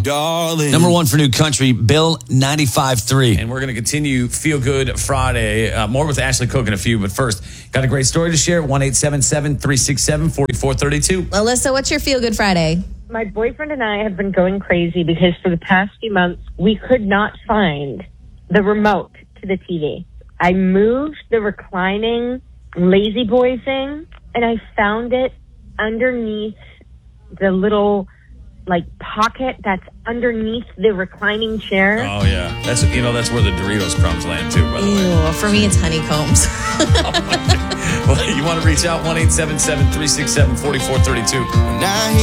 darling. Number one for new country, Bill 95.3. And we're going to continue Feel Good Friday. More with Ashley Cook in a few. But first, got a great story to share. 1-877-367-4432. Alyssa, what's your Feel Good Friday? My boyfriend and I have been going crazy because for the past few months, we could not find the remote to the TV. I moved the reclining Lazy Boy thing, and I found it underneath the little pocket that's underneath the reclining chair. Oh, yeah. That's where the Doritos crumbs land, too, by the way. Ew, for me, it's honeycombs. Well, you want to reach out, 1-877-367-4432. Now